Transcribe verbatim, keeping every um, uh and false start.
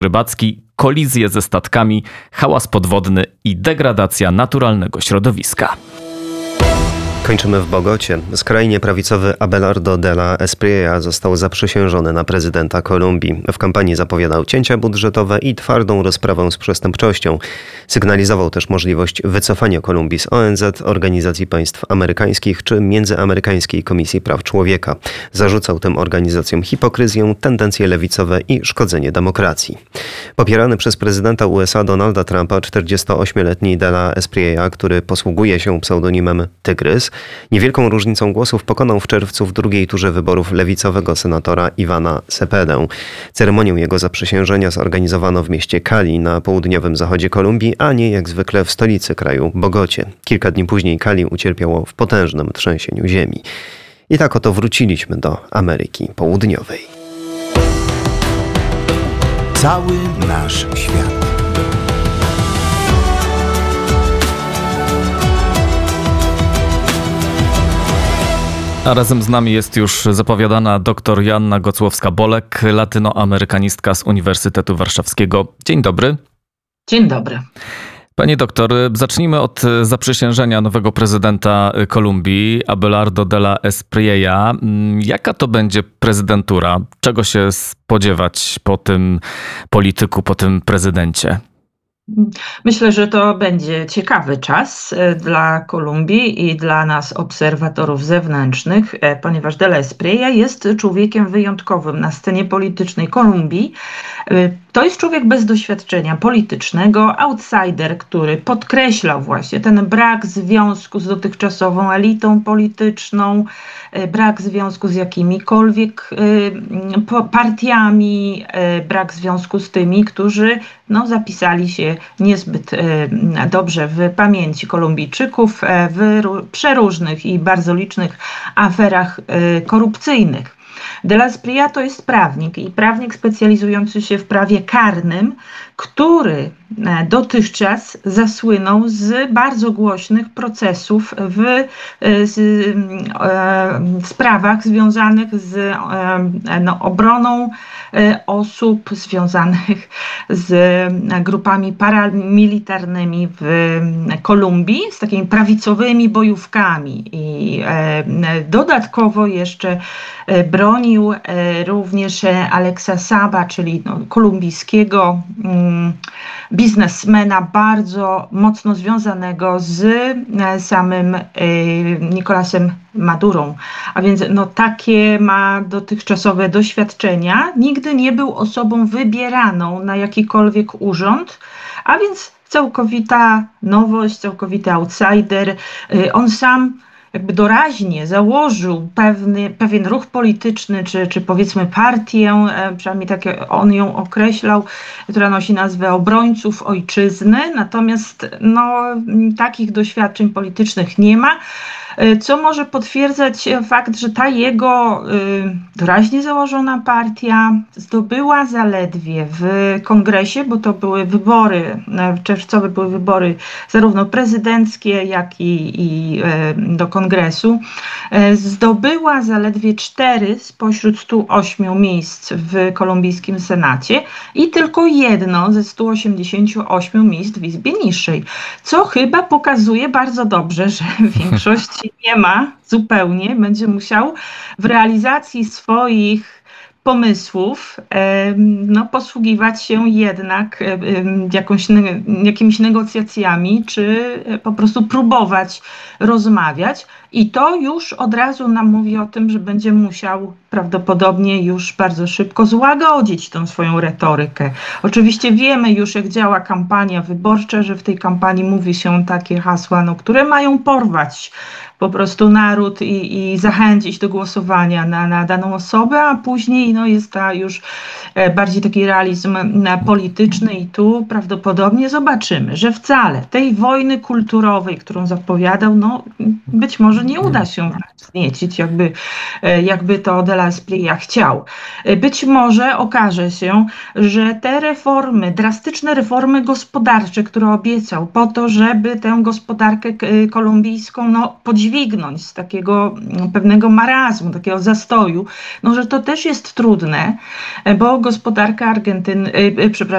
rybacki, kolizje ze statkami, hałas podwodny i degradacja naturalnego środowiska. Kończymy w Bogocie. Skrajnie prawicowy Abelardo de la Espriella został zaprzysiężony na prezydenta Kolumbii. W kampanii zapowiadał cięcia budżetowe i twardą rozprawę z przestępczością. Sygnalizował też możliwość wycofania Kolumbii z O N Z, Organizacji Państw Amerykańskich czy Międzyamerykańskiej Komisji Praw Człowieka. Zarzucał tym organizacjom hipokryzję, tendencje lewicowe i szkodzenie demokracji. Popierany przez prezydenta U S A Donalda Trumpa czterdziestoośmioletni de la Espriella, który posługuje się pseudonimem Tygrys, niewielką różnicą głosów pokonał w czerwcu w drugiej turze wyborów lewicowego senatora Ivana Cepedę. Ceremonię jego zaprzysiężenia zorganizowano w mieście Cali na południowym zachodzie Kolumbii, a nie jak zwykle w stolicy kraju Bogocie. Kilka dni później Cali ucierpiało w potężnym trzęsieniu ziemi. I tak oto wróciliśmy do Ameryki Południowej. Cały nasz świat. A razem z nami jest już zapowiadana dr Joanna Gocłowska-Bolek, latynoamerykanistka z Uniwersytetu Warszawskiego. Dzień dobry. Dzień dobry. Pani doktor, zacznijmy od zaprzysiężenia nowego prezydenta Kolumbii, Abelardo de la Espriella. Jaka to będzie prezydentura? Czego się spodziewać po tym polityku, po tym prezydencie? Myślę, że to będzie ciekawy czas dla Kolumbii i dla nas, obserwatorów zewnętrznych, ponieważ de la Espriella jest człowiekiem wyjątkowym na scenie politycznej Kolumbii. To jest człowiek bez doświadczenia politycznego, outsider, który podkreślał właśnie ten brak związku z dotychczasową elitą polityczną, brak związku z jakimikolwiek partiami, brak związku z tymi, którzy no, zapisali się niezbyt dobrze w pamięci Kolumbijczyków w przeróżnych i bardzo licznych aferach korupcyjnych. De la Espriella to jest prawnik i prawnik specjalizujący się w prawie karnym, który dotychczas zasłynął z bardzo głośnych procesów w, z, w sprawach związanych z no, obroną osób związanych z grupami paramilitarnymi w Kolumbii, z takimi prawicowymi bojówkami i dodatkowo jeszcze bronił również Alexa Saba, czyli no, kolumbijskiego biznesmena bardzo mocno związanego z samym Nicolasem Madurą. A więc no, takie ma dotychczasowe doświadczenia. Nigdy nie był osobą wybieraną na jakikolwiek urząd, a więc całkowita nowość, całkowity outsider. On sam jakby doraźnie założył pewny, pewien ruch polityczny, czy, czy powiedzmy partię, przynajmniej tak on ją określał, która nosi nazwę Obrońców Ojczyzny, natomiast no, takich doświadczeń politycznych nie ma, co może potwierdzać fakt, że ta jego y, doraźnie założona partia zdobyła zaledwie w kongresie, bo to były wybory, czerwcowe były wybory zarówno prezydenckie, jak i, i y, do kongresu, y, zdobyła zaledwie cztery spośród stu ośmiu miejsc w kolumbijskim Senacie i tylko jedno ze stu osiemdziesięciu ośmiu miejsc w Izbie Niższej, co chyba pokazuje bardzo dobrze, że większość nie ma zupełnie, będzie musiał w realizacji swoich pomysłów no, posługiwać się jednak jakąś, jakimiś negocjacjami, czy po prostu próbować rozmawiać. I to już od razu nam mówi o tym, że będzie musiał prawdopodobnie już bardzo szybko złagodzić tą swoją retorykę. Oczywiście wiemy już, jak działa kampania wyborcza, że w tej kampanii mówi się takie hasła, no, które mają porwać po prostu naród i, i zachęcić do głosowania na, na daną osobę, a później no, jest ta już bardziej taki realizm polityczny i tu prawdopodobnie zobaczymy, że wcale tej wojny kulturowej, którą zapowiadał, no być może może nie uda się wzniecić, jakby, jakby to de la Espriella chciał. Być może okaże się, że te reformy, drastyczne reformy gospodarcze, które obiecał po to, żeby tę gospodarkę kolumbijską no, podźwignąć z takiego pewnego marazmu, takiego zastoju, no, że to też jest trudne, bo gospodarka Argentyny, przepraszam,